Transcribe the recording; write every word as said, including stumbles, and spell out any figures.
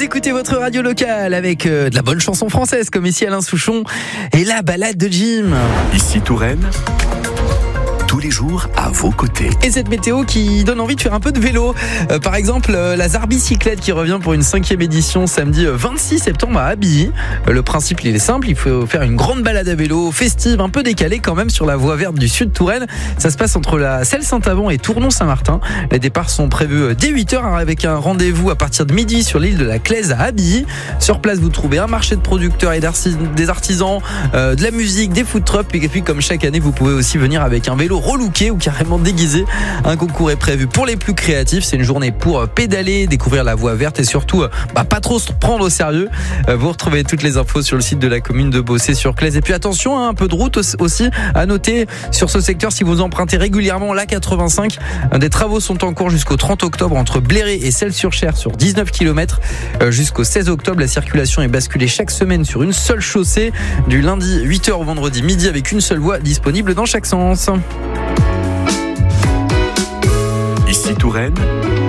écoutez votre radio locale avec euh, de la bonne chanson française comme ici Alain Souchon et la balade de Jim. Ici Touraine, tous les jours à vos côtés. Et cette météo qui donne envie de faire un peu de vélo. Euh, par exemple, euh, la Zarbicyclette qui revient pour une cinquième édition samedi euh, vingt-six septembre à Abilly. Euh, le principe, il est simple, il faut faire une grande balade à vélo, festive, un peu décalée quand même sur la voie verte du sud Touraine. Ça se passe entre la Celle-Saint-Avon et Tournon-Saint-Martin. Les départs sont prévus dès huit heures avec un rendez-vous à partir de midi sur l'île de la Claise à Abilly. Sur place, vous trouvez un marché de producteurs et des artisans, euh, de la musique, des food trucks. Et puis, comme chaque année, vous pouvez aussi venir avec un vélo relooké ou carrément déguisé. Un concours est prévu pour les plus créatifs. C'est une journée pour pédaler, découvrir la voie verte et surtout bah, pas trop se prendre au sérieux. Vous retrouvez toutes les infos sur le site de la commune de Bossé-sur-Claise. Et puis attention, hein, un peu de route aussi à noter sur ce secteur si vous empruntez régulièrement l'A quatre-vingt-cinq. Des travaux sont en cours jusqu'au trente octobre entre Bléré et Celles-sur-Cher sur dix-neuf kilomètres. Jusqu'au seize octobre, la circulation est basculée chaque semaine sur une seule chaussée du lundi huit heures au vendredi midi avec une seule voie disponible dans chaque sens. Ici Touraine,